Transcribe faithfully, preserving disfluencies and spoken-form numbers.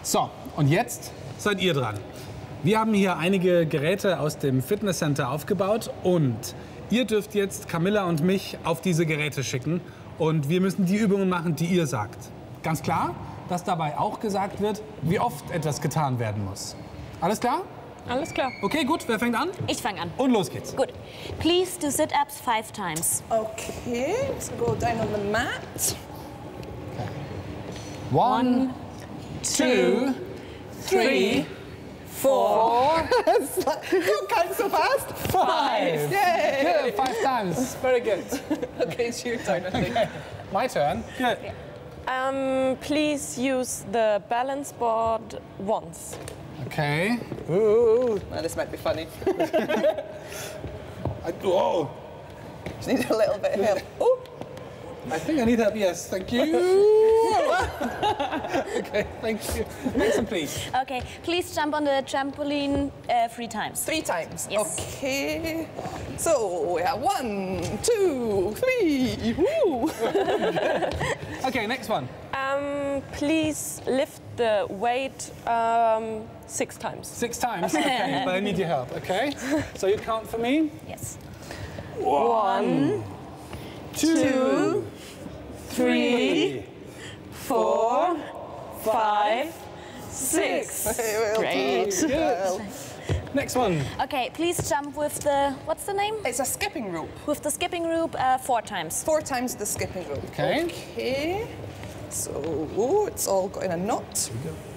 So, und jetzt seid ihr dran. Wir haben hier einige Geräte aus dem Fitnesscenter aufgebaut und ihr dürft jetzt Camilla und mich auf diese Geräte schicken und wir müssen die Übungen machen, die ihr sagt. Ganz klar, dass dabei auch gesagt wird, wie oft etwas getan werden muss. Alles klar? Alles klar. Okay, gut. Wer fängt an? Ich fange an. Und los geht's. Gut. Please do sit-ups five times. Okay, let's go down on the mat. One, two, three, Four. Don't count so fast. five. Yay! Good, five times. Very good. Okay, it's your turn, I think. Okay. My turn. Good. Um, please use the balance board once. Okay. Ooh. Well, this might be funny. I, oh. Just need a little bit of help. Oh. I think I need help. Yes, thank you. Okay, thank you. Next one, please. Okay. Please jump on the trampoline uh, three times. Three times. Yes. Okay. So we have one, two, three. Woo. Okay, next one. Um, please lift the weight um, six times. Six times. Okay, but I need your help. Okay. So you count for me. Yes. One, two, three, Four, five, six. Well Great. done. Well, Next one. Okay. Please jump with the what's the name? it's a skipping rope. With the skipping rope uh, four times. Four times the skipping rope. Okay. Okay. So oh, it's all got in a knot.